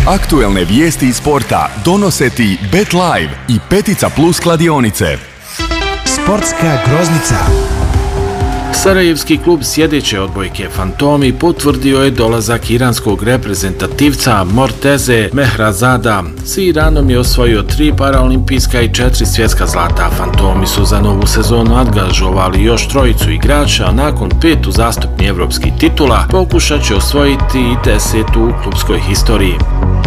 Aktuelne vijesti iz sporta donose ti Bet Live i Petica Plus kladionice. Sportska groznica. Sarajevski klub sjedeće odbojke Fantomi potvrdio je dolazak iranskog reprezentativca Morteze Mehrazada. S Iranom je osvojio 3 paraolimpijska i 4 svjetska zlata. Fantomi su za novu sezonu angažovali još 3 igrača, a nakon 5 uzastopnih evropskih titula pokušat će osvojiti i 10 u klubskoj historiji.